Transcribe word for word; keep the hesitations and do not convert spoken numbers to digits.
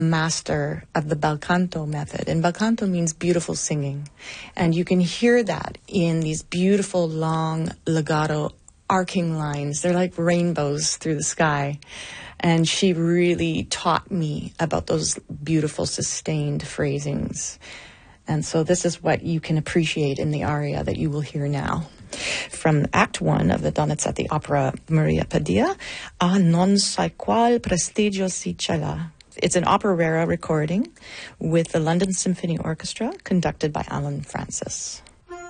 master of the bel canto method. And bel canto means beautiful singing. And you can hear that in these beautiful, long, legato, arcing lines. They're like rainbows through the sky. And she really taught me about those beautiful, sustained phrasings. And so this is what you can appreciate in the aria that you will hear now. From Act One of the Donizetti opera Maria Padilla, A non sai qual prestigio si cela. It's an opera rara recording with the London Symphony Orchestra, conducted by Alan Francis.